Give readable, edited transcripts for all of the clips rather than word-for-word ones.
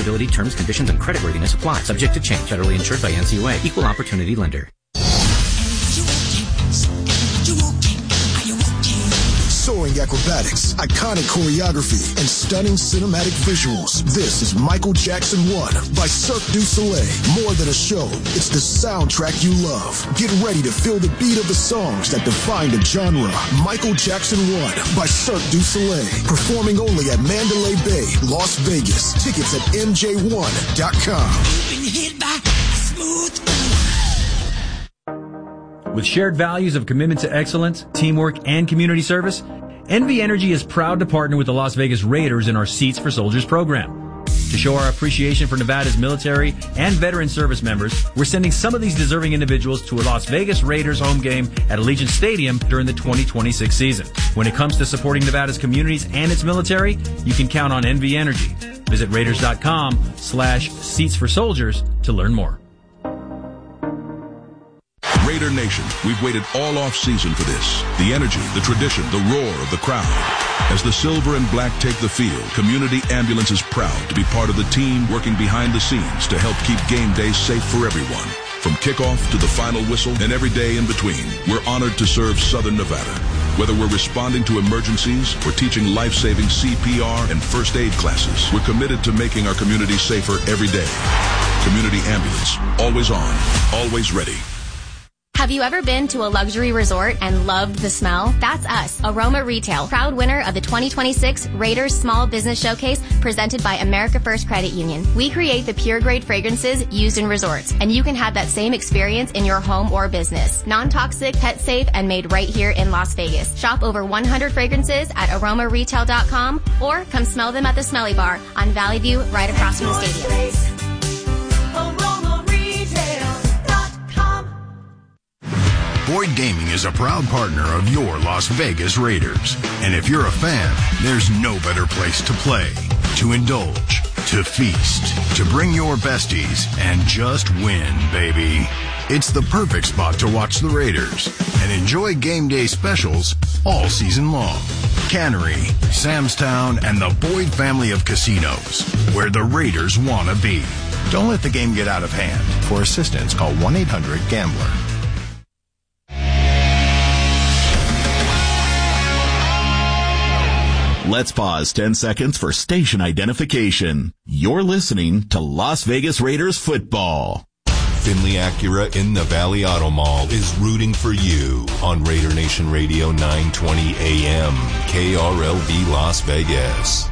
Eligibility, terms, conditions, and creditworthiness apply. Subject to change. Federally insured by NCUA. Equal opportunity lender. Soaring acrobatics, iconic choreography, and stunning cinematic visuals. This is Michael Jackson 1 by Cirque du Soleil. More than a show, it's the soundtrack you love. Get ready to feel the beat of the songs that define the genre. Michael Jackson 1 by Cirque du Soleil. Performing only at Mandalay Bay, Las Vegas. Tickets at MJ1.com. With shared values of commitment to excellence, teamwork, and community service, NV Energy is proud to partner with the Las Vegas Raiders in our Seats for Soldiers program. To show our appreciation for Nevada's military and veteran service members, we're sending some of these deserving individuals to a Las Vegas Raiders home game at Allegiant Stadium during the 2026 season. When it comes to supporting Nevada's communities and its military, you can count on NV Energy. Visit Raiders.com/Seats for Soldiers to learn more. Raider Nation, we've waited all off-season for this. The energy, the tradition, the roar of the crowd. As the silver and black take the field, Community Ambulance is proud to be part of the team working behind the scenes to help keep game day safe for everyone. From kickoff to the final whistle and every day in between, we're honored to serve Southern Nevada. Whether we're responding to emergencies or teaching life-saving CPR and first aid classes, we're committed to making our community safer every day. Community Ambulance, always on, always ready. Have you ever been to a luxury resort and loved the smell? That's us, Aroma Retail, proud winner of the 2026 Raiders Small Business Showcase presented by America First Credit Union. We create the pure grade fragrances used in resorts, and you can have that same experience in your home or business. Non-toxic, pet safe, and made right here in Las Vegas. Shop over 100 fragrances at aromaretail.com or come smell them at the Smelly Bar on Valley View right across from the stadium. Boyd Gaming is a proud partner of your Las Vegas Raiders. And if you're a fan, there's no better place to play, to indulge, to feast, to bring your besties, and just win, baby. It's the perfect spot to watch the Raiders and enjoy game day specials all season long. Cannery, Sam's Town, and the Boyd family of casinos, where the Raiders want to be. Don't let the game get out of hand. For assistance, call 1-800-GAMBLER. Let's pause 10 seconds for station identification. You're listening to Las Vegas Raiders football. Finley Acura in the Valley Auto Mall is rooting for you on Raider Nation Radio 920 AM, KRLV Las Vegas.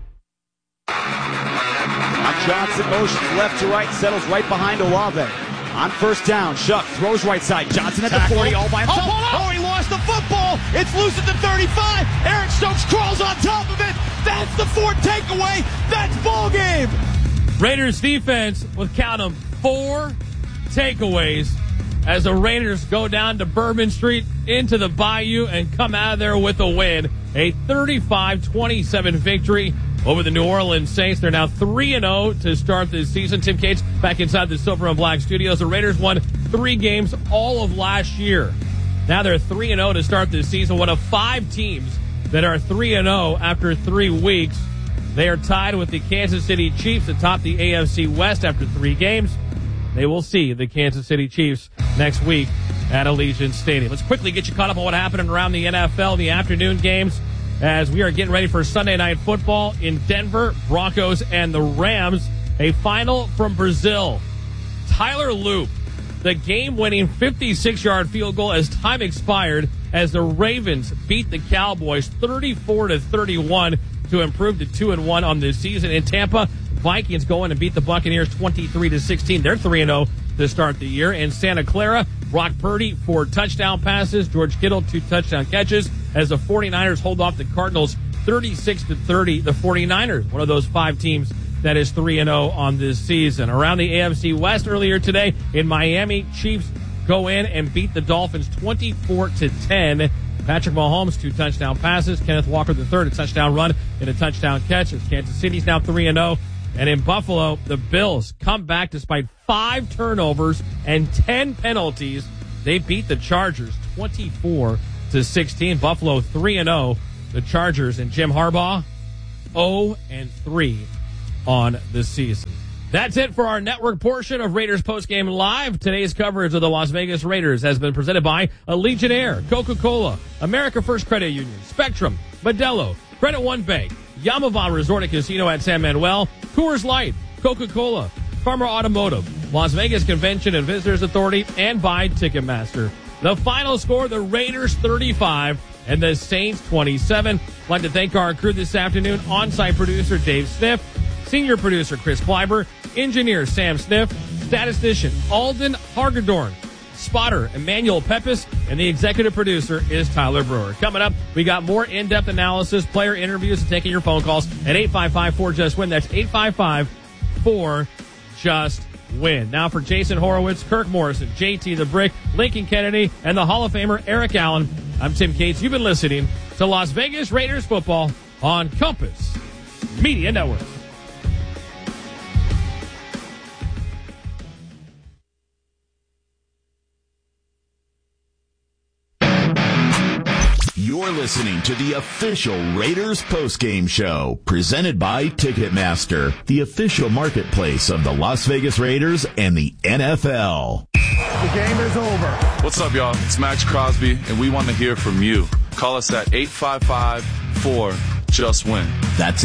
Johnson motions left to right, settles right behind Olave. On first down, Shuck throws right side. Johnson at the 40, all by himself. Oh, he lost the football. It's loose at the 35. Eric Stokes crawls on top of it. That's the fourth takeaway. That's ball game. Raiders defense with, count them, 4 takeaways as the Raiders go down to Bourbon Street into the Bayou and come out of there with a win. A 35-27 victory over the New Orleans Saints. They're now 3-0 to start this season. Tim Cates back inside the Silver and Black studios. The Raiders won 3 games all of last year. Now they're 3-0 to start this season. One of 5 teams that are 3-0 after 3 weeks. They are tied with the Kansas City Chiefs atop the AFC West after 3 games. They will see the Kansas City Chiefs next week at Allegiant Stadium. Let's quickly get you caught up on what happened around the NFL, the afternoon games, as we are getting ready for Sunday Night Football in Denver, Broncos and the Rams. A final from Brazil. Tyler Loop, the game-winning 56-yard field goal as time expired as the Ravens beat the Cowboys 34-31 to improve to 2-1 on this season. In Tampa, Vikings go in and beat the Buccaneers 23-16. They're 3-0 to start the year. In Santa Clara, Brock Purdy 4 touchdown passes. George Kittle 2 touchdown catches as the 49ers hold off the Cardinals 36-30. The 49ers, one of those 5 teams that is 3-0 on this season. Around the AFC West earlier today in Miami, Chiefs go in and beat the Dolphins 24-10. Patrick Mahomes 2 touchdown passes. Kenneth Walker III a touchdown run and a touchdown catch as Kansas City's now 3-0. And in Buffalo, the Bills come back despite 5 turnovers and 10 penalties. They beat the Chargers 24-16. Buffalo 3-0. The Chargers and Jim Harbaugh 0-3 on the season. That's it for our network portion of Raiders Postgame Live. Today's coverage of the Las Vegas Raiders has been presented by Allegiant Air, Coca-Cola, America First Credit Union, Spectrum, Modelo, Credit One Bank, Yamava Resort and Casino at San Manuel, Coors Light, Coca-Cola, Farmer Automotive, Las Vegas Convention and Visitors Authority, and by Ticketmaster. The final score, the Raiders 35 and the Saints 27. I'd like to thank our crew this afternoon, on-site producer Dave Sniff, senior producer Chris Kleiber, engineer Sam Sniff, statistician Alden Hargadorn, spotter Emmanuel Pepis, and the executive producer is Tyler Brewer. Coming up, we got more in-depth analysis, player interviews, and taking your phone calls at 855-4JUST-WIN. That's 855-4JUST-WIN. Now for Jason Horowitz, Kirk Morrison, JT the Brick, Lincoln Kennedy, and the Hall of Famer Eric Allen, I'm Tim Cates. You've been listening to Las Vegas Raiders football on Compass Media Network. You're listening to the official Raiders postgame show, presented by Ticketmaster, the official marketplace of the Las Vegas Raiders and the NFL. The game is over. What's up, y'all? It's Max Crosby, and we want to hear from you. Call us at 855-4JUST-WIN. That's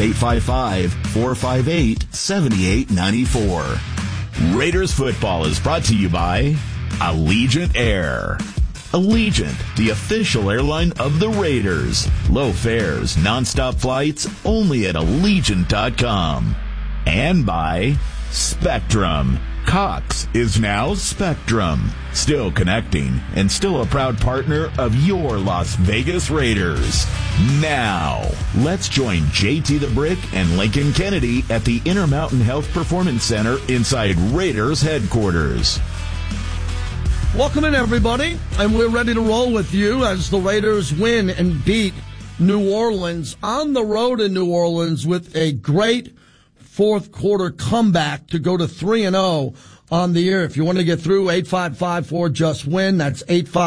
855-458-7894. Raiders football is brought to you by Allegiant Air. Allegiant, the official airline of the Raiders. Low fares, nonstop flights, only at Allegiant.com. And by Spectrum. Cox is now Spectrum. Still connecting and still a proud partner of your Las Vegas Raiders. Now, let's join JT the Brick and Lincoln Kennedy at the Intermountain Health Performance Center inside Raiders headquarters. Welcome in, everybody, and we're ready to roll with you as the Raiders win and beat New Orleans on the road in New Orleans with a great fourth quarter comeback to go to 3-0 on the year. If you want to get through, 855-4JUST-WIN. That's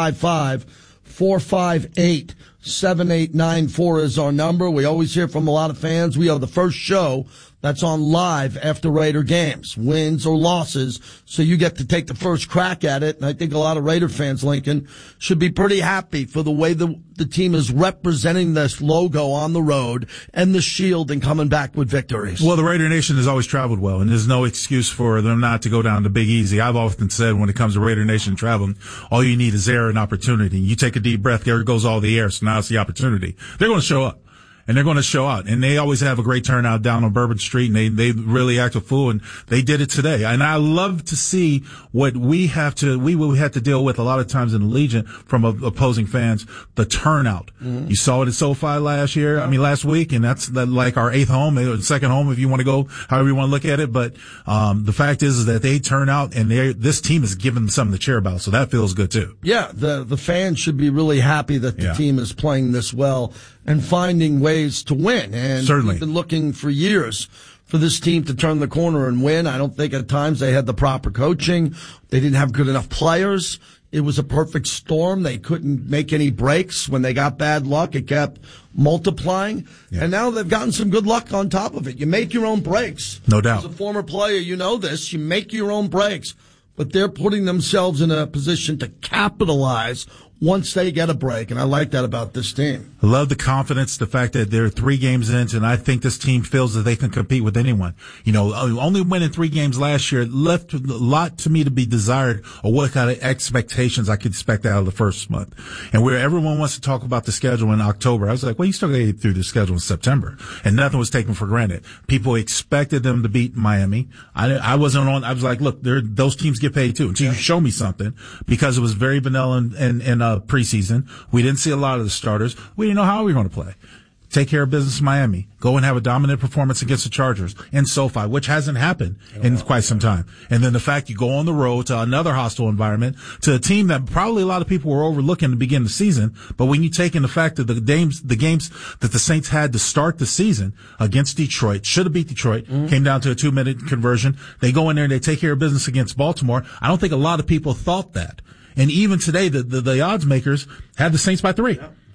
855-458-7894 is our number. We always hear from a lot of fans. We are the first show that's on live after Raider games, wins or losses, so you get to take the first crack at it. And I think a lot of Raider fans, Lincoln, should be pretty happy for the way the team is representing this logo on the road and the shield and coming back with victories. Well, the Raider Nation has always traveled well, and there's no excuse for them not to go down to Big Easy. I've often said when it comes to Raider Nation traveling, all you need is air and opportunity. You take a deep breath, there goes all the air, so now it's the opportunity. They're going to show up. And they're going to show out. And they always have a great turnout down on Bourbon Street, and they really act a fool, and they did it today. And I love to see what we have to deal with a lot of times in Allegiant from opposing fans, the turnout. Mm-hmm. You saw it at SoFi last week, and that's like our eighth home, second home if you want to go, however you want to look at it. But, the fact is that they turn out, and this team is giving them something to cheer about. So that feels good too. Yeah. The fans should be really happy that the team is playing this well and finding ways to win. And certainly, we've been looking for years for this team to turn the corner and win. I don't think at times they had the proper coaching. They didn't have good enough players. It was a perfect storm. They couldn't make any breaks. When they got bad luck, it kept multiplying. Yeah. And now they've gotten some good luck on top of it. You make your own breaks. No doubt. As a former player, you know this. You make your own breaks. But they're putting themselves in a position to capitalize once they get a break, and I like that about this team. I love the confidence, the fact that they're 3 games in, and I think this team feels that they can compete with anyone. You know, only winning 3 games last year left a lot to me to be desired, or what kind of expectations I could expect out of the first month. And where everyone wants to talk about the schedule in October, I was like, well, you still got to get through the schedule in September, and nothing was taken for granted. People expected them to beat Miami. I wasn't on. I was like, look, those teams get paid too. Until you show me something, because it was very vanilla and preseason. We didn't see a lot of the starters. We didn't know how we were going to play. Take care of business in Miami. Go and have a dominant performance against the Chargers in SoFi, which hasn't happened in quite some time. And then the fact you go on the road to another hostile environment, to a team that probably a lot of people were overlooking to begin the season. But when you take in the fact that the games that the Saints had to start the season against Detroit, should have beat Detroit, came down to a 2-minute conversion. They go in there and they take care of business against Baltimore. I don't think a lot of people thought that. And even today, the odds makers had the Saints by 3.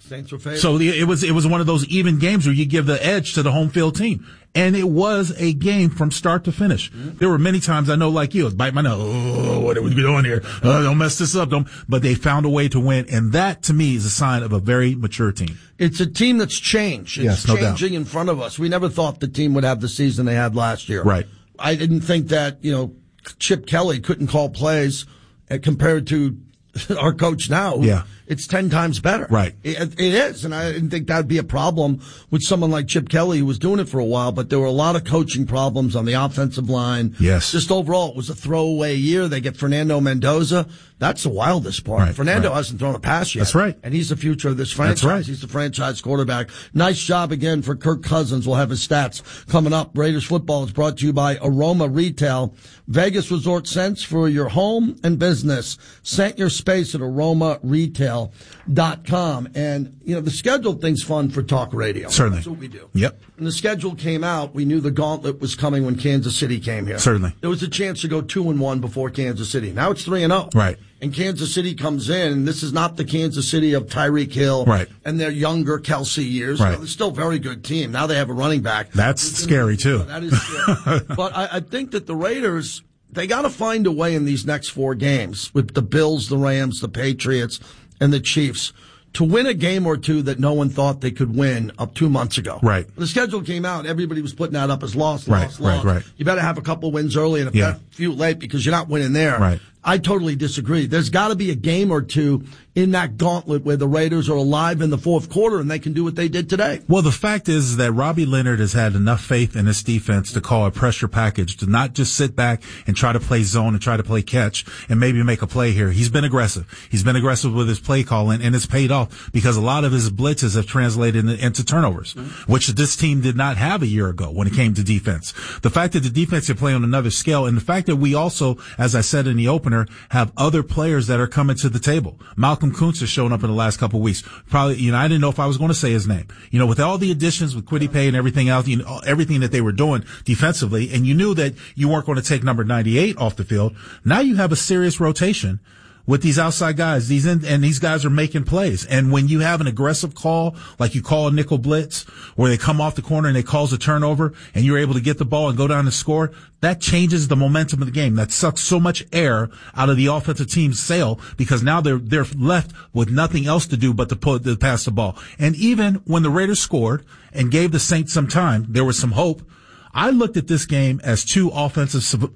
Saints were favored. So it was one of those even games where you give the edge to the home field team. And it was a game from start to finish. Mm-hmm. There were many times I know, like you, bite my nose. Oh, what are we doing here? Don't mess this up. But they found a way to win. And that, to me, is a sign of a very mature team. It's a team that's changed. It's changing in front of us. We never thought the team would have the season they had last year. Right. I didn't think that, Chip Kelly couldn't call plays compared to our coach now. Yeah. It's 10 times better. Right. It is. And I didn't think that would be a problem with someone like Chip Kelly, who was doing it for a while, but there were a lot of coaching problems on the offensive line. Yes. Just overall, it was a throwaway year. They get Fernando Mendoza. That's the wildest part. Right. Fernando hasn't thrown a pass yet. That's right. And he's the future of this franchise. That's right. He's the franchise quarterback. Nice job again for Kirk Cousins. We'll have his stats coming up. Raiders football is brought to you by Aroma Retail. Vegas Resort Scents for your home and business. Scent your space at aromaretail.com. And, the schedule thing's fun for talk radio. Certainly. That's what we do. Yep. When the schedule came out, we knew the gauntlet was coming when Kansas City came here. Certainly. There was a chance to go 2-1 before Kansas City. Now it's 3-0. Right. And Kansas City comes in, and this is not the Kansas City of Tyreek Hill and their younger Kelsey years. Right. They're still a very good team. Now they have a running back. That's scary, too. That is scary. But I think that the Raiders, they got to find a way in these next 4 games with the Bills, the Rams, the Patriots, and the Chiefs to win a game or two that no one thought they could win up 2 months ago. Right. The schedule came out. Everybody was putting that up as loss. Right. You better have a couple wins early and a few late because you're not winning there. Right. I totally disagree. There's got to be a game or two in that gauntlet where the Raiders are alive in the fourth quarter and they can do what they did today. Well, the fact is that Robbie Leonard has had enough faith in his defense to call a pressure package, to not just sit back and try to play zone and try to play catch and maybe make a play here. He's been aggressive. He's been aggressive with his play calling, and it's paid off because a lot of his blitzes have translated into turnovers, which this team did not have a year ago when it came to defense. The fact that the defense can play on another scale, and the fact that we also, as I said in the opener, have other players that are coming to the table. Malcolm Kuntz has shown up in the last couple of weeks. Probably, I didn't know if I was going to say his name. With all the additions with Kwity Paye and everything else, everything that they were doing defensively, and you knew that you weren't going to take number 98 off the field. Now you have a serious rotation with these outside guys. And these guys are making plays. And when you have an aggressive call, like you call a nickel blitz, where they come off the corner and they cause a turnover, and you're able to get the ball and go down and score, that changes the momentum of the game. That sucks so much air out of the offensive team's sail because now they're left with nothing else to do but to pass the ball. And even when the Raiders scored and gave the Saints some time, there was some hope. I looked at this game as two offense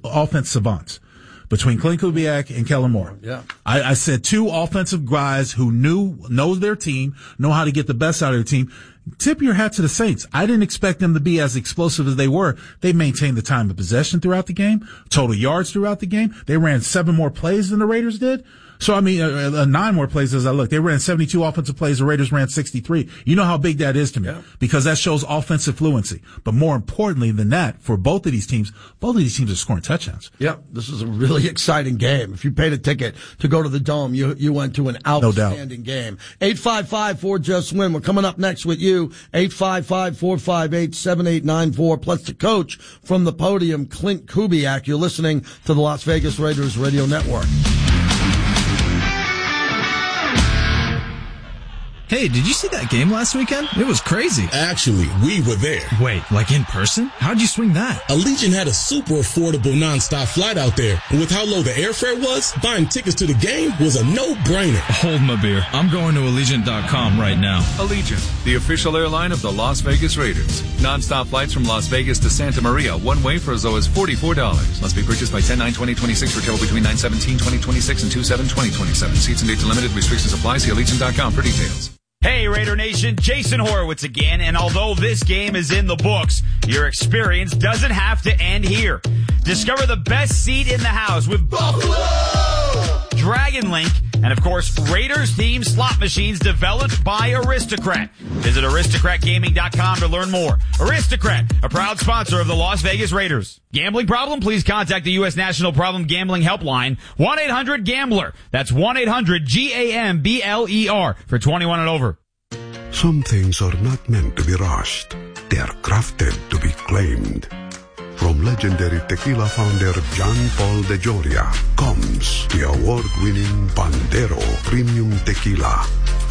savants between Clint Kubiak and Kellen Moore. Yeah. I said two offensive guys who knows their team, know how to get the best out of their team. Tip your hat to the Saints. I didn't expect them to be as explosive as they were. They maintained the time of possession throughout the game, total yards throughout the game. They ran 7 more plays than the Raiders did. So, 9 more plays as I look. They ran 72 offensive plays. The Raiders ran 63. You know how big that is to me because that shows offensive fluency. But more importantly than that, for both of these teams are scoring touchdowns. Yep. This is a really exciting game. If you paid a ticket to go to the Dome, you went to an outstanding game. 855-4JUST-WIN. We're coming up next with you. 855-458-7894. Plus the coach from the podium, Clint Kubiak. You're listening to the Las Vegas Raiders Radio Network. Hey, did you see that game last weekend? It was crazy. Actually, we were there. Wait, like in person? How'd you swing that? Allegiant had a super affordable nonstop flight out there. And with how low the airfare was, buying tickets to the game was a no-brainer. Hold my beer. I'm going to Allegiant.com right now. Allegiant, the official airline of the Las Vegas Raiders. Nonstop flights from Las Vegas to Santa Maria, one way for as low as $44. Must be purchased by 10/9/2026 for travel between 9/17/2026 and 2/7/2027. Seats and dates are limited. Restrictions apply. See Allegiant.com for details. Hey, Raider Nation, Jason Horowitz again, and although this game is in the books, your experience doesn't have to end here. Discover the best seat in the house with Buffalo, Dragon Link, and of course, Raiders-themed slot machines developed by Aristocrat. Visit aristocratgaming.com to learn more. Aristocrat, a proud sponsor of the Las Vegas Raiders. Gambling problem? Please contact the U.S. National Problem Gambling Helpline, 1-800-GAMBLER. That's 1-800-GAMBLER for 21 and over. Some things are not meant to be rushed. They are crafted to be claimed. From legendary tequila founder John Paul de Joria comes the award-winning Bandero Premium Tequila,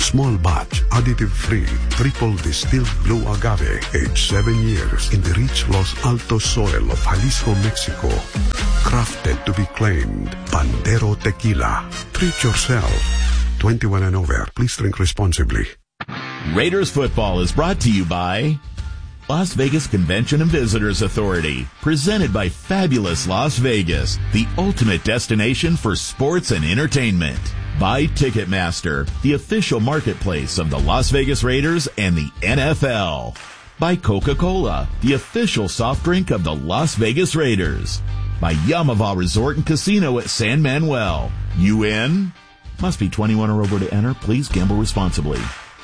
Small batch, additive-free, triple distilled blue agave, aged 7 years in the rich Los Altos soil of Jalisco, Mexico. Crafted to be claimed. Pandero Tequila. Treat yourself. 21 and over. Please drink responsibly. Raiders football is brought to you by Las Vegas Convention and Visitors Authority, presented by Fabulous Las Vegas, the ultimate destination for sports and entertainment. By Ticketmaster, the official marketplace of the Las Vegas Raiders and the NFL. By Coca-Cola, the official soft drink of the Las Vegas Raiders. By Yamava Resort and Casino at San Manuel. You in? Must be 21 or over to enter. Please gamble responsibly.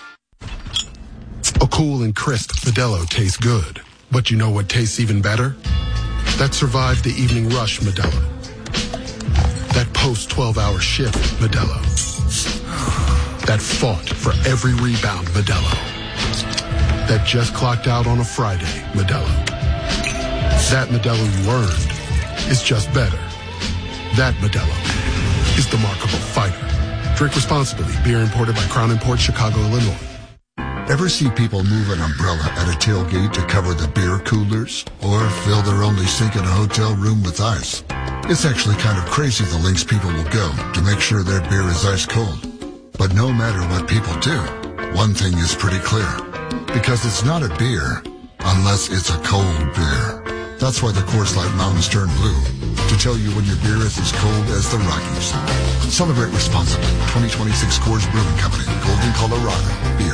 A cool and crisp Modelo tastes good. But you know what tastes even better? That survived the evening rush Modelo. That post-12-hour shift Modelo. That fought for every rebound Modelo. That just clocked out on a Friday Modelo. That Modelo you earned is just better. That Modelo is the mark of a fighter. Drink responsibly. Beer imported by Crown Imports, Chicago, Illinois. Ever see people move an umbrella at a tailgate to cover the beer coolers? Or fill their only sink in a hotel room with ice? It's actually kind of crazy the lengths people will go to make sure their beer is ice cold. But no matter what people do, one thing is pretty clear. Because it's not a beer unless it's a cold beer. That's why the Coors Light Mountains turn blue. To tell you when your beer is as cold as the Rockies. Celebrate responsibly. 2026 Coors Brewing Company. Golden, Colorado. Beer.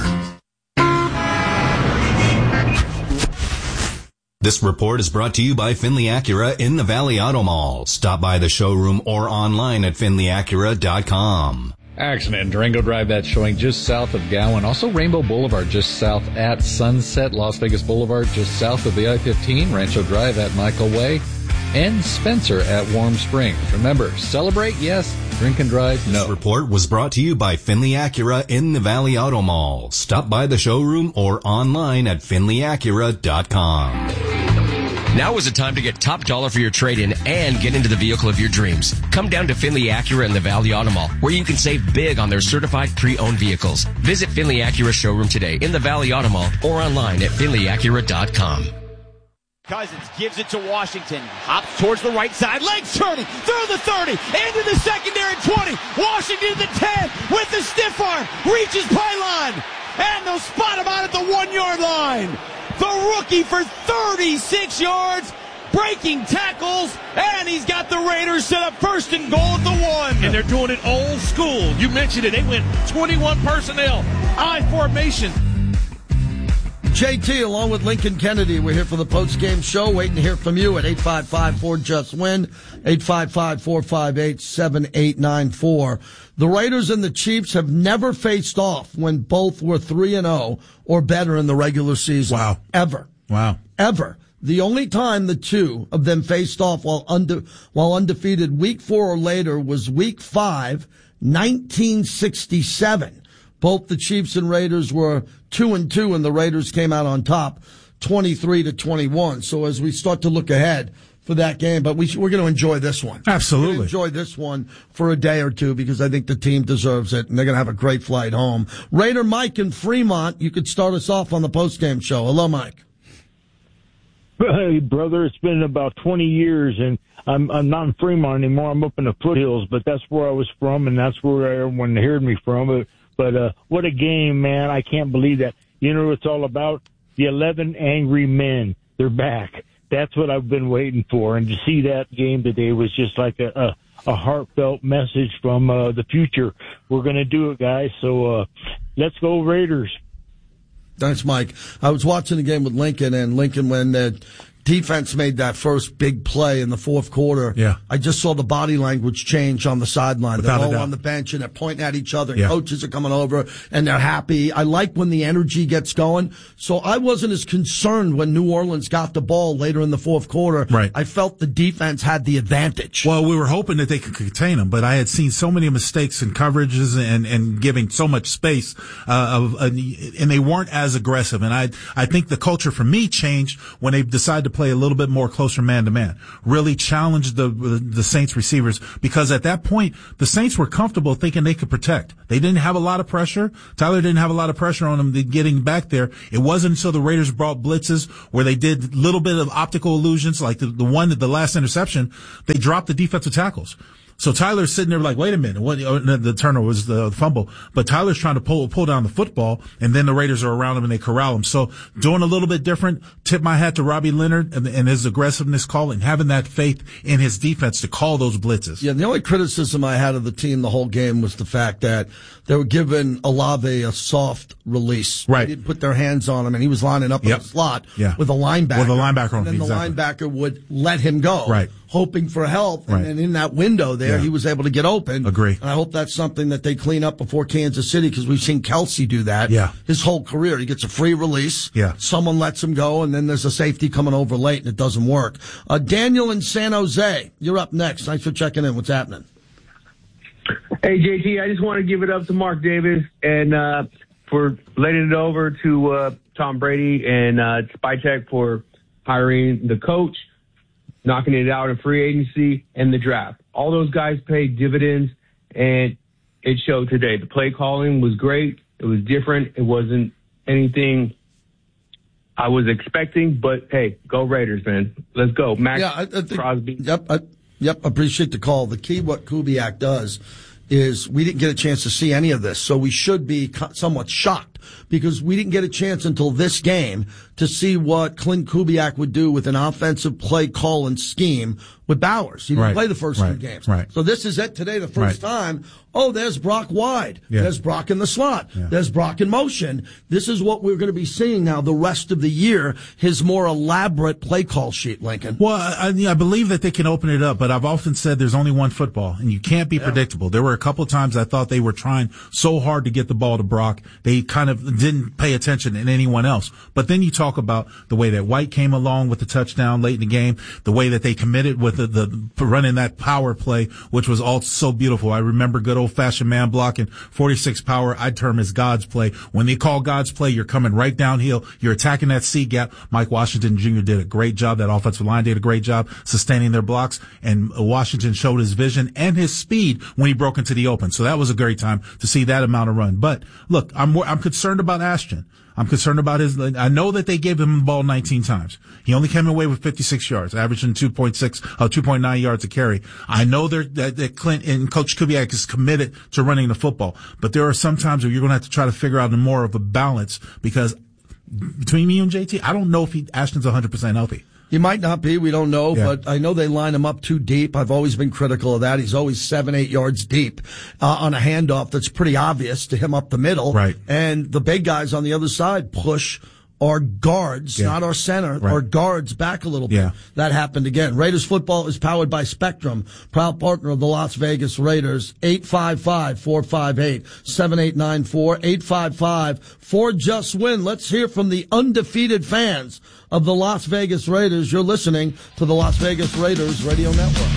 This report is brought to you by Finley Acura in the Valley Auto Mall. Stop by the showroom or online at finleyacura.com. Accident in Durango Drive, that's showing just south of Gowan. Also Rainbow Boulevard just south at Sunset. Las Vegas Boulevard just south of the I-15. Rancho Drive at Michael Way. And Spencer at Warm Springs. Remember, celebrate, yes. Drink and drive, no. This report was brought to you by Finley Acura in the Valley Auto Mall. Stop by the showroom or online at finleyacura.com. Now is the time to get top dollar for your trade-in and get into the vehicle of your dreams. Come down to Finley Acura in the Valley Auto Mall, where you can save big on their certified pre-owned vehicles. Visit Finley Acura showroom today in the Valley Auto Mall or online at finleyacura.com. Cousins gives it to Washington. Hops towards the right side. Legs turning. Through the 30. Into the secondary 20. Washington to the 10 with the stiff arm. Reaches pylon. And they'll spot him out at the 1 yard line. The rookie for 36 yards. Breaking tackles. And he's got the Raiders set up first and goal at the 1. And they're doing it old school. You mentioned it. They went 21 personnel. I formation. JT, along with Lincoln Kennedy, we're here for the post-game show, waiting to hear from you at 855-4JUST-WIN, 855-458-7894. The Raiders and the Chiefs have never faced off when both were 3-0 or better in the regular season. Wow. Ever. Wow. Ever. The only time the two of them faced off while undefeated week 4 or later was week 5, 1967. Both the Chiefs and Raiders were 2-2, and the Raiders came out on top, 23-21. So as we start to look ahead for that game, but we're going to enjoy this one. Absolutely. We're going to enjoy this one for a day or two because I think the team deserves it, and they're going to have a great flight home. Raider Mike in Fremont, you could start us off on the postgame show. Hello, Mike. Hey, brother, it's been about 20 years, and I'm not in Fremont anymore. I'm up in the foothills, but that's where I was from, and that's where everyone heard me from. But what a game, man. I can't believe that. You know what it's all about? The 11 angry men. They're back. That's what I've been waiting for. And to see that game today was just like a heartfelt message from the future. We're going to do it, guys. So let's go Raiders. Thanks, Mike. I was watching the game with Lincoln, and Lincoln, when the defense made that first big play in the fourth quarter, I just saw the body language change on the sideline. They're all on the bench, and they're pointing at each other. Yeah. Coaches are coming over, and they're happy. I like when the energy gets going. So I wasn't as concerned when New Orleans got the ball later in the fourth quarter. Right. I felt the defense had the advantage. Well, we were hoping that they could contain them, but I had seen so many mistakes in coverages and giving so much space, and they weren't as aggressive. And I think the culture for me changed when they decided to play a little bit more closer man-to-man, really challenged the Saints receivers, because at that point, the Saints were comfortable thinking they could protect. They didn't have a lot of pressure. Tyler didn't have a lot of pressure on them getting back there. It wasn't until the Raiders brought blitzes where they did a little bit of optical illusions, like the last interception, they dropped the defensive tackles. So Tyler's sitting there like, wait a minute, the turnover was the fumble, but Tyler's trying to pull down the football, and then the Raiders are around him and they corral him. So doing a little bit different, tip my hat to Robbie Leonard and his aggressiveness call and having that faith in his defense to call those blitzes. Yeah, the only criticism I had of the team the whole game was the fact that they were giving Olave a soft release. Right. They didn't put their hands on him, and he was lining up in the slot with a linebacker. With a linebacker on him. And then the linebacker would let him go. Right. Hoping for help, and then in that window there, he was able to get open. Agree. And I hope that's something that they clean up before Kansas City, because we've seen Kelsey do that his whole career. He gets a free release, someone lets him go, and then there's a safety coming over late, and it doesn't work. Daniel in San Jose, you're up next. Thanks for checking in. What's happening? Hey, JT, I just want to give it up to Mark Davis and for letting it over to Tom Brady and Spytek for hiring the coach, knocking it out in free agency, and the draft. All those guys paid dividends, and it showed today. The play calling was great. It was different. It wasn't anything I was expecting, but hey, go Raiders, man. Let's go. Max Crosby. Yep, appreciate the call. The key, what Kubiak does, is we didn't get a chance to see any of this, so we should be somewhat shocked, because we didn't get a chance until this game to see what Clint Kubiak would do with an offensive play call and scheme with Bowers. He didn't play the first 2 games. Right. So this is it today, the first time. Oh, there's Brock wide. Yeah. There's Brock in the slot. Yeah. There's Brock in motion. This is what we're going to be seeing now the rest of the year, his more elaborate play call sheet, Lincoln. Well, I believe that they can open it up, but I've often said there's only one football, and you can't be predictable. There were a couple of times I thought they were trying so hard to get the ball to Brock, they kind of didn't pay attention to anyone else. But then you talk about the way that White came along with the touchdown late in the game, the way that they committed with the running that power play, which was all so beautiful. I remember good old-fashioned man blocking, 46 power, I'd term as God's play. When they call God's play, you're coming right downhill. You're attacking that C gap. Mike Washington Jr. did a great job. That offensive line did a great job sustaining their blocks, and Washington showed his vision and his speed when he broke into the open. So that was a great time to see that amount of run. But look, I'm concerned about Ashton. I'm concerned about I know that they gave him the ball 19 times. He only came away with 56 yards, averaging 2.9 yards a carry. I know that Clint and Coach Kubiak is committed to running the football, but there are some times where you're going to have to try to figure out more of a balance, because between me and JT, I don't know if Ashton's 100% healthy. He might not be. We don't know, but I know they line him up too deep. I've always been critical of that. He's always 7-8 yards deep on a handoff that's pretty obvious to him up the middle. Right. And the big guys on the other side push our guards, not our center, our guards back a little bit. Yeah. That happened again. Raiders football is powered by Spectrum, proud partner of the Las Vegas Raiders. 855-458-7894. 855-4JUST-WIN. Let's hear from the undefeated fans of the Las Vegas Raiders. You're listening to the Las Vegas Raiders Radio Network.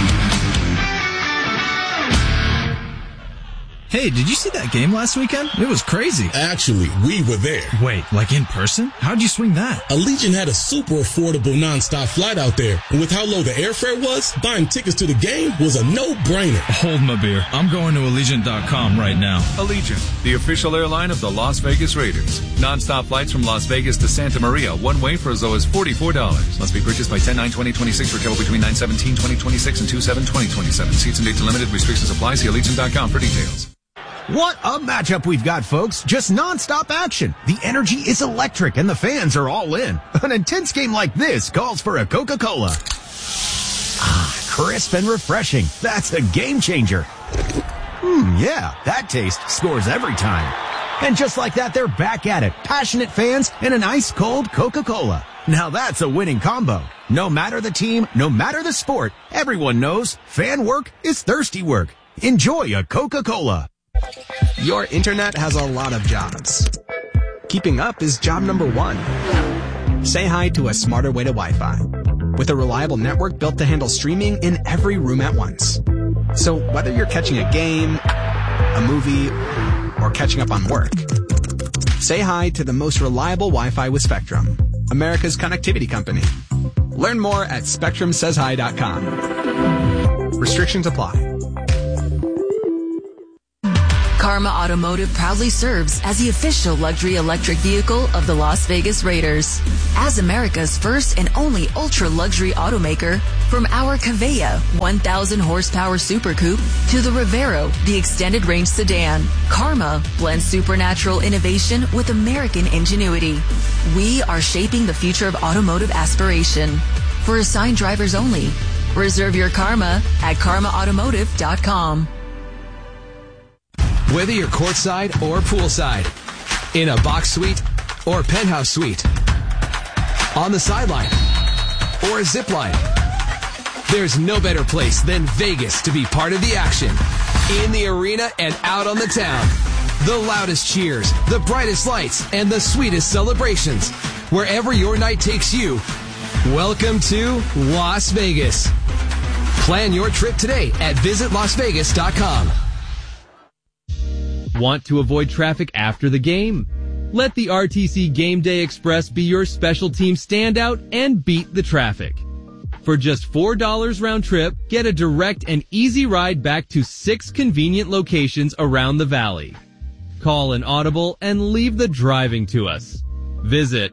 Hey, did you see that game last weekend? It was crazy. Actually, we were there. Wait, like in person? How'd you swing that? Allegiant had a super affordable nonstop flight out there. And with how low the airfare was, buying tickets to the game was a no-brainer. Hold my beer. I'm going to Allegiant.com right now. Allegiant, the official airline of the Las Vegas Raiders. Non-stop flights from Las Vegas to Santa Maria, one way for as low as $44. Must be purchased by 10/9/2026 for travel between 9/17/2026 and 2/7/2027. Seats and dates limited. Restrictions apply. See Allegiant.com for details. What a matchup we've got, folks. Just nonstop action. The energy is electric and the fans are all in. An intense game like this calls for a Coca-Cola. Crisp and refreshing. That's a game changer. Yeah, that taste scores every time. And just like that, they're back at it. Passionate fans and an ice-cold Coca-Cola. Now that's a winning combo. No matter the team, no matter the sport, everyone knows fan work is thirsty work. Enjoy a Coca-Cola. Your internet has a lot of jobs. Keeping up is job number 1. Say hi to a smarter way to Wi-Fi. With a reliable network built to handle streaming in every room at once. So whether you're catching a game, a movie, or catching up on work, say hi to the most reliable Wi-Fi with Spectrum, America's connectivity company. Learn more at SpectrumSaysHi.com. Restrictions apply. Karma Automotive proudly serves as the official luxury electric vehicle of the Las Vegas Raiders. As America's first and only ultra-luxury automaker, from our Cavea 1,000 horsepower Super Coupe to the Rivero, the extended range sedan, Karma blends supernatural innovation with American ingenuity. We are shaping the future of automotive aspiration. For assigned drivers only. Reserve your Karma at karmaautomotive.com. Whether you're courtside or poolside, in a box suite or penthouse suite, on the sideline or a zip line, there's no better place than Vegas to be part of the action. In the arena and out on the town. The loudest cheers, the brightest lights, and the sweetest celebrations. Wherever your night takes you, welcome to Las Vegas. Plan your trip today at visitlasvegas.com. Want to avoid traffic after the game? Let the RTC Game Day Express be your special team standout and beat the traffic. For just $4 round trip, get a direct and easy ride back to 6 convenient locations around the valley. Call an audible and leave the driving to us. Visit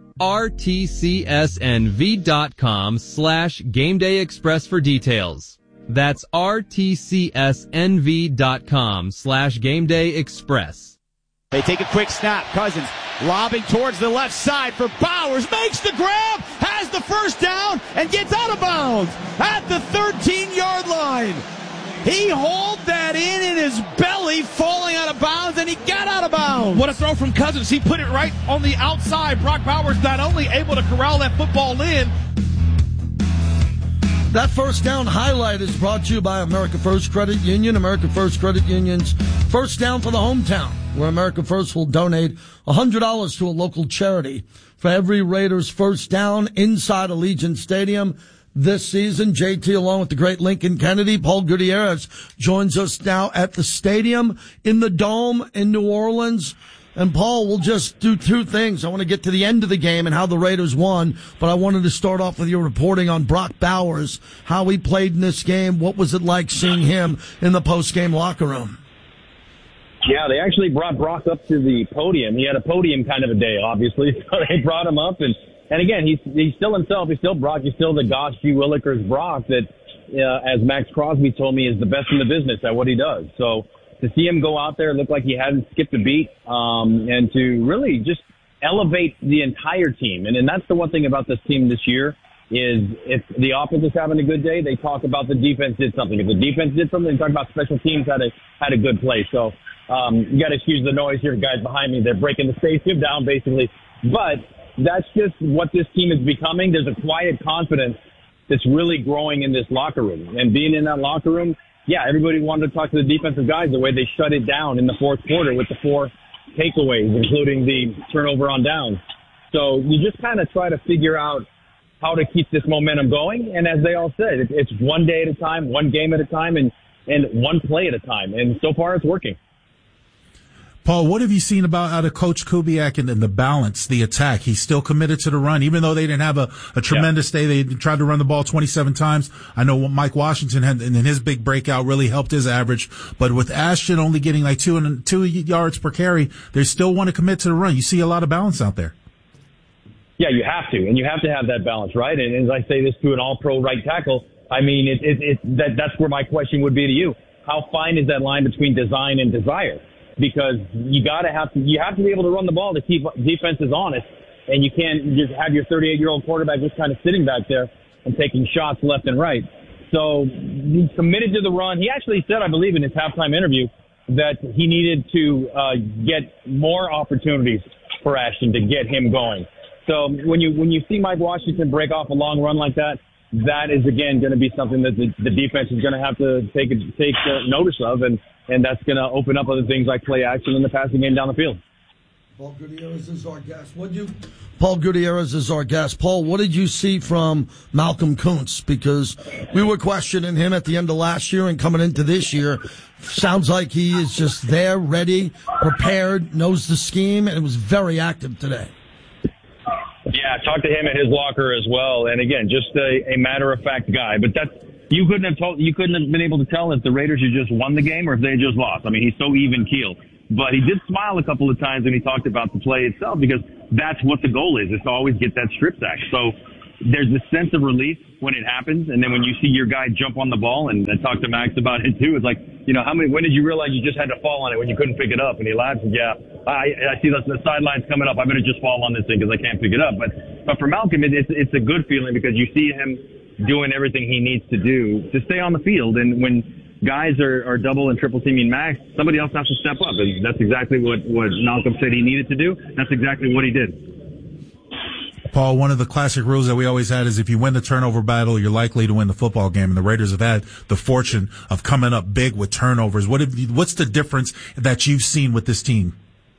rtcsnv.com/Game Day Express for details. That's rtcsnv.com/Game Day Express. They take a quick snap. Cousins lobbing towards the left side for Bowers. Makes the grab, has the first down, and gets out of bounds at the 13-yard line. He hauled that in his belly, falling out of bounds, and he got out of bounds. What a throw from Cousins. He put it right on the outside. Brock Bowers not only able to corral that football in. That first down highlight is brought to you by America First Credit Union. America First Credit Union's First Down for the Hometown, where America First will donate $100 to a local charity for every Raiders first down inside Allegiant Stadium this season. JT, along with the great Lincoln Kennedy, Paul Gutierrez joins us now at the stadium in the Dome in New Orleans. And Paul, we'll just do two things. I want to get to the end of the game and how the Raiders won, but I wanted to start off with your reporting on Brock Bowers, how he played in this game. What was it like seeing him in the post-game locker room? Yeah, they actually brought Brock up to the podium. He had a podium kind of a day, obviously, so they brought him up. And again, he's still himself. He's still Brock. He's still the Gosh G. Willikers Brock that, as Max Crosby told me, is the best in the business at what he does. So to see him go out there, look like he hadn't skipped a beat, and to really just elevate the entire team. And that's the one thing about this team this year is if the offense is having a good day, they talk about the defense did something. If the defense did something, they talk about special teams had a good play. So you got to excuse the noise here, guys behind me. They're breaking the stadium down basically. But that's just what this team is becoming. There's a quiet confidence that's really growing in this locker room. And being in that locker room, yeah, everybody wanted to talk to the defensive guys the way they shut it down in the fourth quarter with the 4 takeaways, including the turnover on downs. So you just kind of try to figure out how to keep this momentum going. And as they all said, it's one day at a time, one game at a time, and one play at a time. And so far it's working. Paul, what have you seen out of Coach Kubiak and the balance, the attack? He's still committed to the run, even though they didn't have a tremendous day. They tried to run the ball 27 times. I know Mike Washington had, and his big breakout really helped his average. But with Ashton only getting like 2 yards per carry, they still want to commit to the run. You see a lot of balance out there. Yeah, you have to, and you have to have that balance, right? And as I say this to an all-pro right tackle, I mean, that's where my question would be to you. How fine is that line between design and desire? Because you have to be able to run the ball to keep defenses honest, and you can't just have your 38-year-old quarterback just kind of sitting back there and taking shots left and right. So he's committed to the run. He actually said, I believe, in his halftime interview that he needed to get more opportunities for Ashton to get him going. So when you see Mike Washington break off a long run like that, that is again going to be something that the defense is going to have to take notice of, and that's going to open up other things like play action in the passing game down the field. Paul Gutierrez is our guest. Paul Gutierrez is our guest. Paul, what did you see from Malcolm Kuntz? Because we were questioning him at the end of last year and coming into this year. Sounds like he is just there, ready, prepared, knows the scheme, and it was very active today. Yeah, Yeah, talked to him at his locker as well. And again, just a matter-of-fact guy. But you couldn't have been able to tell if the Raiders had just won the game or if they had just lost. I mean, he's so even-keeled. But he did smile a couple of times when he talked about the play itself, because that's what the goal is to always get that strip sack. So there's this sense of relief when it happens. And then when you see your guy jump on the ball, and I talked to Max about it too, it's like, when did you realize you just had to fall on it when you couldn't pick it up? And he laughs and I see the sidelines coming up. I better just fall on this thing because I can't pick it up. But for Malcolm, it's a good feeling because you see him doing everything he needs to do to stay on the field. And when guys are double and triple teaming Max, somebody else has to step up. And that's exactly what Malcolm said he needed to do. That's exactly what he did. Paul, one of the classic rules that we always had is if you win the turnover battle, you're likely to win the football game. And the Raiders have had the fortune of coming up big with turnovers. What's the difference that you've seen with this team?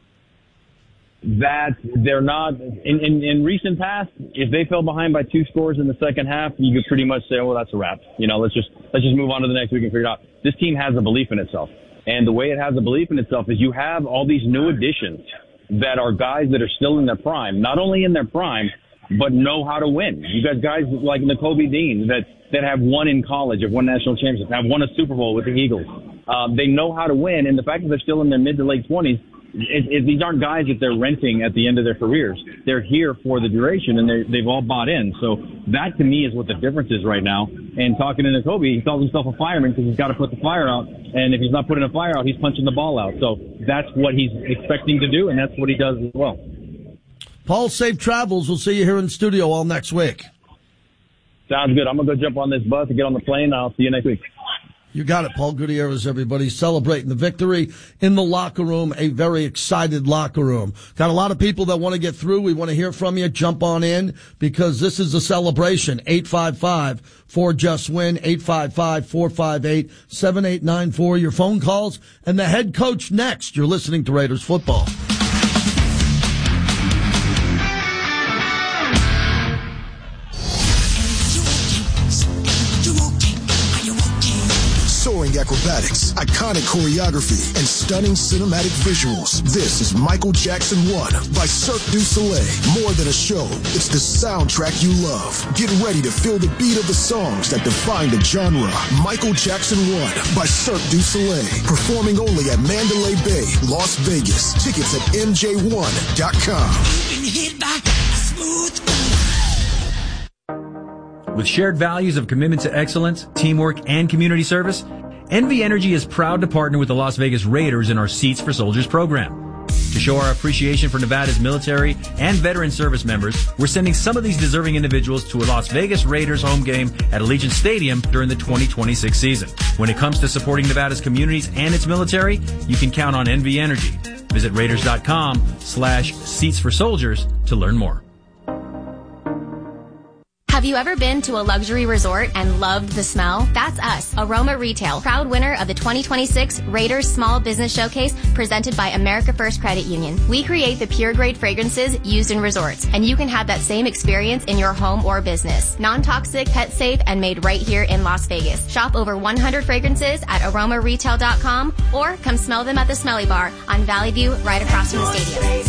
That they're not in recent past. If they fell behind by 2 scores in the second half, you could pretty much say, "Oh, well, that's a wrap." Let's just move on to the next week and figure it out. This team has a belief in itself, and the way it has a belief in itself is you have all these new additions that are guys that are still in their prime, not only in their prime, but know how to win. You got guys like Nakobe Dean that have won in college, have won national championships, have won a Super Bowl with the Eagles. They know how to win, and the fact that they're still in their mid to late 20s. These aren't guys that they're renting at the end of their careers. They're here for the duration, and they've all bought in. So that, to me, is what the difference is right now. And talking to Nakobe, he calls himself a fireman because he's got to put the fire out. And if he's not putting a fire out, he's punching the ball out. So that's what he's expecting to do, and that's what he does as well. Paul, safe travels. We'll see you here in the studio all next week. Sounds good. I'm going to go jump on this bus and get on the plane. I'll see you next week. You got it, Paul Gutierrez, everybody, celebrating the victory in the locker room, a very excited locker room. Got a lot of people that want to get through. We want to hear from you. Jump on in because this is a celebration. 855-4JUST-WIN, 855-458-7894. Your phone calls and the head coach next. You're listening to Raiders football. Soaring acrobatics, iconic choreography, and stunning cinematic visuals. This is Michael Jackson 1 by Cirque du Soleil. More than a show, it's the soundtrack you love. Get ready to feel the beat of the songs that define the genre. Michael Jackson 1 by Cirque du Soleil. Performing only at Mandalay Bay, Las Vegas. Tickets at MJ1.com. With shared values of commitment to excellence, teamwork, and community service, NV Energy is proud to partner with the Las Vegas Raiders in our Seats for Soldiers program. To show our appreciation for Nevada's military and veteran service members, we're sending some of these deserving individuals to a Las Vegas Raiders home game at Allegiant Stadium during the 2026 season. When it comes to supporting Nevada's communities and its military, you can count on NV Energy. Visit Raiders.com/Seats for Soldiers to learn more. Have you ever been to a luxury resort and loved the smell? That's us, Aroma Retail, proud winner of the 2026 Raiders Small Business Showcase presented by America First Credit Union. We create the pure grade fragrances used in resorts, and you can have that same experience in your home or business. Non-toxic, pet safe, and made right here in Las Vegas. Shop over 100 fragrances at aromaretail.com or come smell them at the Smelly Bar on Valley View right across from the stadium.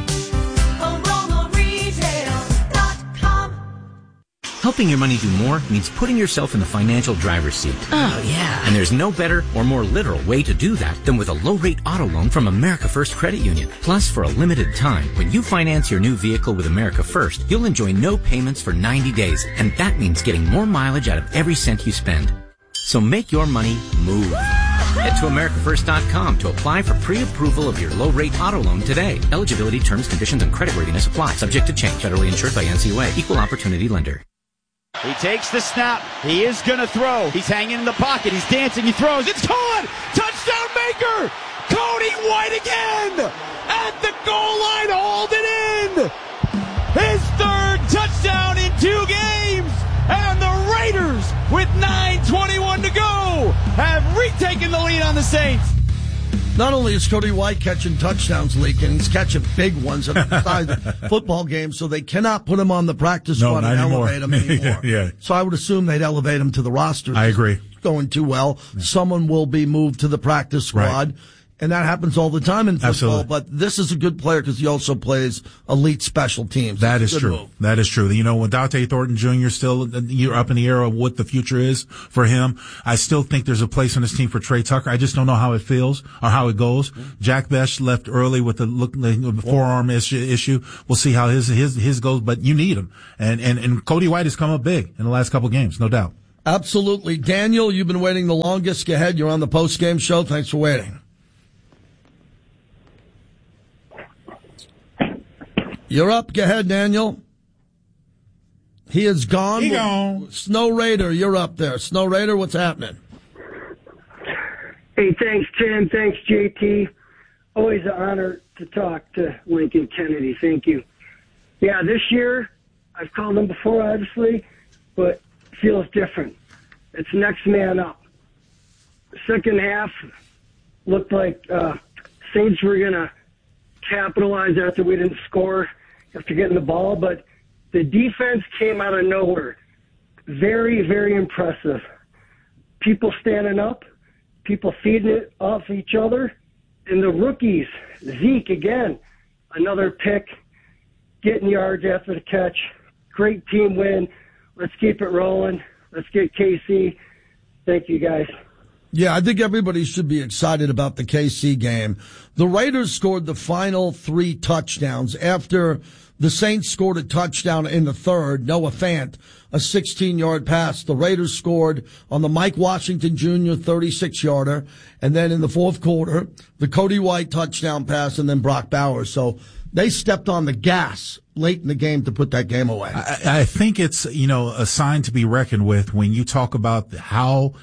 Helping your money do more means putting yourself in the financial driver's seat. Oh, yeah. And there's no better or more literal way to do that than with a low-rate auto loan from America First Credit Union. Plus, for a limited time, when you finance your new vehicle with America First, you'll enjoy no payments for 90 days. And that means getting more mileage out of every cent you spend. So make your money move. Head to AmericaFirst.com to apply for pre-approval of your low-rate auto loan today. Eligibility, terms, conditions, and creditworthiness apply. Subject to change. Federally insured by NCUA. Equal opportunity lender. He takes the snap. He is going to throw. He's hanging in the pocket. He's dancing. He throws. It's caught. Touchdown maker. Cody White again at the goal line. Hold it in. His third touchdown in 2 games. And the Raiders, with 9:21 to go, have retaken the lead on the Saints. Not only is Cody White catching touchdowns, Leak, and he's catching big ones at the football game, so they cannot put him on the practice squad and elevate him anymore. Yeah. So I would assume they'd elevate him to the roster. I agree. It's going too well. Yeah. Someone will be moved to the practice squad. Right. And that happens all the time in football. Absolutely. But this is a good player because he also plays elite special teams. That is true. Move. That is true. You know, when Dante Thornton Jr. you're up in the air of what the future is for him, I still think there's a place on this team for Trey Tucker. I just don't know how it feels or how it goes. Jack Bech left early with the forearm issue. We'll see how his goes, but you need him. And Cody White has come up big in the last couple of games, no doubt. Absolutely. Daniel, you've been waiting the longest. Go ahead. You're on the post-game show. Thanks for waiting. You're up. Go ahead, Daniel. He is gone. He gone. Snow Raider, you're up there. Snow Raider, what's happening? Hey, thanks, Tim. Thanks, JT. Always an honor to talk to Lincoln Kennedy. Thank you. Yeah, this year, I've called him before, obviously, but it feels different. It's next man up. The second half looked like Saints were going to capitalize after we didn't score, after getting the ball, but the defense came out of nowhere. Very, very impressive. People standing up, people feeding it off each other, and the rookies, Zeke again, another pick, getting yards after the catch. Great team win. Let's keep it rolling. Let's get KC. Thank you, guys. Yeah, I think everybody should be excited about the KC game. The Raiders scored the final 3 touchdowns after the Saints scored a touchdown in the third. Noah Fant, a 16-yard pass. The Raiders scored on the Mike Washington Jr. 36-yarder. And then in the fourth quarter, the Cody White touchdown pass and then Brock Bowers. So they stepped on the gas late in the game to put that game away. I think it's, a sign to be reckoned with when you talk about how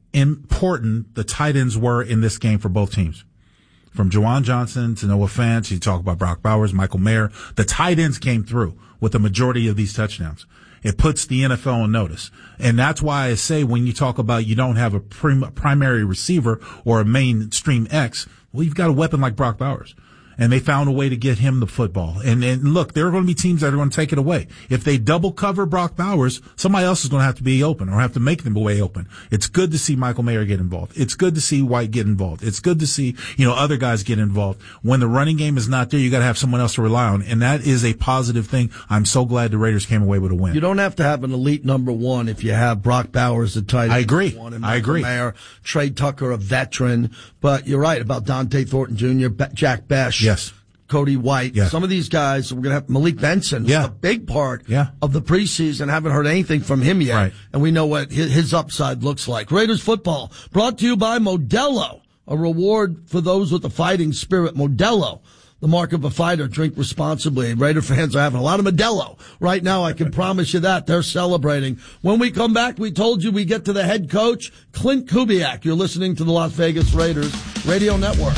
important the tight ends were in this game for both teams. From Juwan Johnson to Noah Fant, you talk about Brock Bowers, Michael Mayer. The tight ends came through with the majority of these touchdowns. It puts the NFL on notice. And that's why I say when you talk about you don't have a primary receiver or a mainstream X, well, you've got a weapon like Brock Bowers. And they found a way to get him the football. And look, there are going to be teams that are going to take it away. If they double cover Brock Bowers, somebody else is going to have to be open or have to make them way open. It's good to see Michael Mayer get involved. It's good to see White get involved. It's good to see, other guys get involved. When the running game is not there, you got to have someone else to rely on. And that is a positive thing. I'm so glad the Raiders came away with a win. You don't have to have an elite number one if you have Brock Bowers, the tight end. I agree. I agree. Mayer, Trey Tucker, a veteran. But you're right about Dante Thornton Jr., Jack Bech. Yes. Cody White. Yeah. Some of these guys, we're going to have Malik Benson, a big part of the preseason. Haven't heard anything from him yet. Right. And we know what his upside looks like. Raiders football brought to you by Modelo, a reward for those with the fighting spirit. Modelo, the mark of a fighter. Drink responsibly. Raider fans are having a lot of Modelo right now. I can promise you that. They're celebrating. When we come back, we told you we get to the head coach, Clint Kubiak. You're listening to the Las Vegas Raiders Radio Network.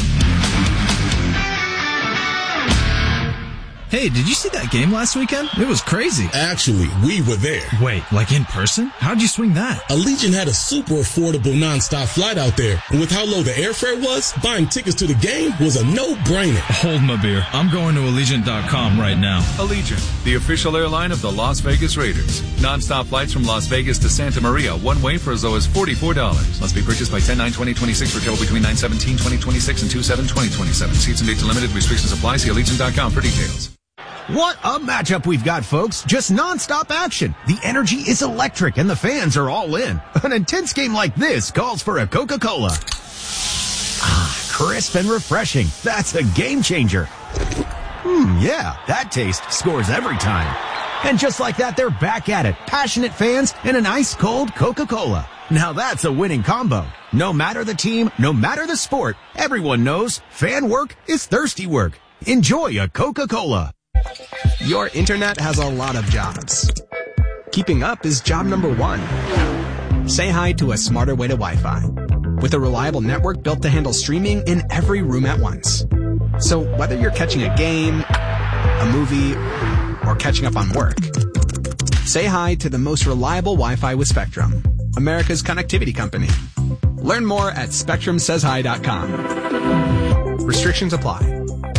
Hey, did you see that game last weekend? It was crazy. Actually, we were there. Wait, like in person? How'd you swing that? Allegiant had a super affordable nonstop flight out there. And with how low the airfare was, buying tickets to the game was a no-brainer. Hold my beer. I'm going to Allegiant.com right now. Allegiant, the official airline of the Las Vegas Raiders. Nonstop flights from Las Vegas to Santa Maria, one way for as low as $44. Must be purchased by 10/9/2026 for travel between 9/17/2026 and 2/7/2027. Seats and dates are limited. Restrictions apply. See Allegiant.com for details. What a matchup we've got, folks. Just nonstop action. The energy is electric and the fans are all in. An intense game like this calls for a Coca-Cola. Crisp and refreshing. That's a game changer. Yeah, that taste scores every time. And just like that, they're back at it. Passionate fans and an ice-cold Coca-Cola. Now that's a winning combo. No matter the team, no matter the sport, everyone knows fan work is thirsty work. Enjoy a Coca-Cola. Your internet has a lot of jobs. Keeping up is job number 1. Say hi to a smarter way to Wi-Fi. With a reliable network built to handle streaming in every room at once. So whether you're catching a game, a movie, or catching up on work, say hi to the most reliable Wi-Fi with Spectrum, America's connectivity company. Learn more at SpectrumSaysHi.com. Restrictions apply.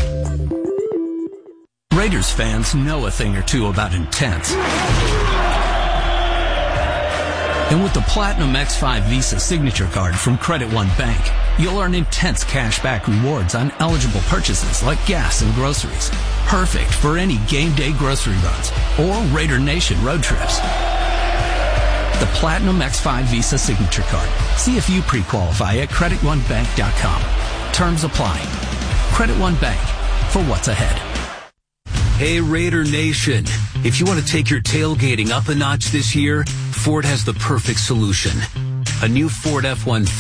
Raiders fans know a thing or two about intense. And with the Platinum X5 Visa Signature Card from Credit One Bank, you'll earn intense cashback rewards on eligible purchases like gas and groceries. Perfect for any game day grocery runs or Raider Nation road trips. The Platinum X5 Visa Signature Card. See if you pre-qualify at CreditOneBank.com. Terms apply. Credit One Bank, for what's ahead. Hey Raider Nation, if you want to take your tailgating up a notch this year, Ford has the perfect solution. A new Ford F-150